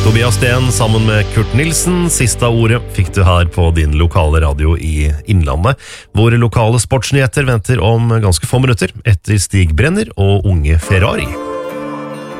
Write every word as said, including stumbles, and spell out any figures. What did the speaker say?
Tobias Sten sammen med Kurt Nilsen. Siste ordet fikk du her på din lokale radio i Innlandet. Våre lokale sportsnyheter venter om ganske få minutter etter Stig Brenner og Unge Ferrari.